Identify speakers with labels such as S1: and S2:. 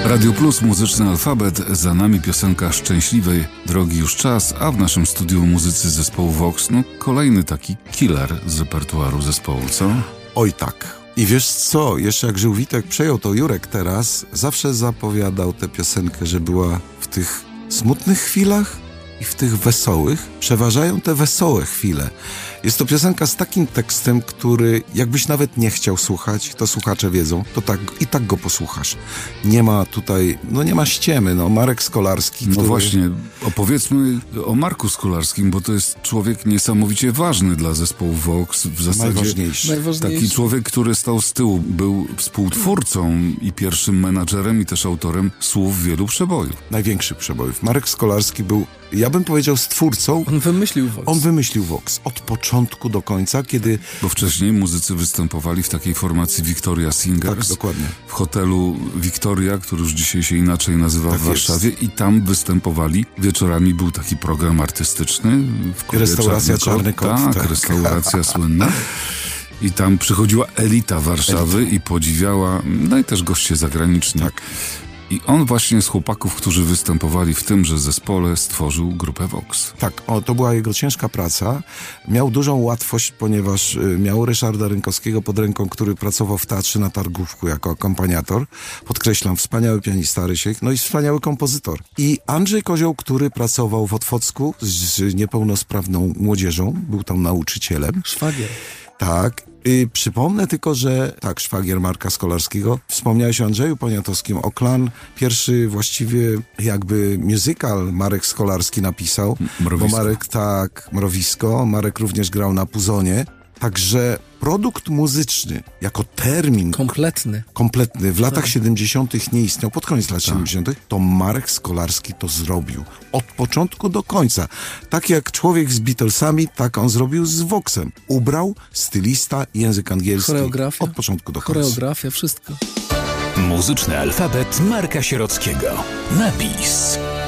S1: Radio Plus, muzyczny alfabet, za nami piosenka Szczęśliwej drogi już czas, a w naszym studiu muzycy zespołu Vox, kolejny taki killer z repertuaru zespołu, co?
S2: Oj tak. I wiesz co, jeszcze jak żył Witek, przejął to Jurek teraz, zawsze zapowiadał tę piosenkę, że była w tych smutnych chwilach i w tych wesołych. Przeważają te wesołe chwile. Jest to piosenka z takim tekstem, który jakbyś nawet nie chciał słuchać, to słuchacze wiedzą, to tak i tak go posłuchasz. Nie ma tutaj, nie ma ściemy, Marek Skolarski.
S1: No właśnie, opowiedzmy o Marku Skolarskim, bo to jest człowiek niesamowicie ważny dla zespołu Vox. W zasadzie
S2: najważniejszy.
S1: Taki człowiek, który stał z tyłu, był współtwórcą i pierwszym menadżerem i też autorem słów wielu przebojów.
S2: Największych przebojów. Marek Skolarski był, ja bym powiedział, stwórcą.
S3: On
S2: wymyślił Vox. Od początku do końca, kiedy...
S1: Bo wcześniej muzycy występowali w takiej formacji Victoria Singers.
S2: Tak, dokładnie.
S1: W hotelu Victoria, który już dzisiaj się inaczej nazywa w Warszawie. I tam występowali. Wieczorami był taki program artystyczny.
S2: Restauracja Czarny Kot.
S1: Tak, restauracja słynna. I tam przychodziła elita Warszawy i podziwiała, i też goście zagraniczni.
S2: Tak.
S1: I on właśnie z chłopaków, którzy występowali w tymże zespole, stworzył grupę Vox.
S2: Tak, to była jego ciężka praca. Miał dużą łatwość, ponieważ miał Ryszarda Rynkowskiego pod ręką, który pracował w Teatrze na Targówku jako akompaniator. Podkreślam, wspaniały pianista Rysiek, i wspaniały kompozytor. I Andrzej Kozioł, który pracował w Otwocku z niepełnosprawną młodzieżą, był tam nauczycielem.
S3: Szwagier.
S2: Tak. Przypomnę tylko, że szwagier Marka Skolarskiego. Wspomniałeś o Andrzeju Poniatowskim, o Klan. Pierwszy właściwie jakby musical Marek Skolarski napisał.
S1: Mrowisko.
S2: Bo Marek, Mrowisko. Marek również grał na Puzonie. Także produkt muzyczny jako termin kompletny w latach 70. nie istniał, pod koniec lat 70. to Marek Skolarski to zrobił. Od początku do końca. Tak jak człowiek z Beatlesami, tak on zrobił z Voxem. Ubrał, stylista, język angielski.
S3: Choreografia.
S2: Od początku do końca.
S3: Choreografia, wszystko.
S4: Muzyczny alfabet Marka Sierockiego. Napis.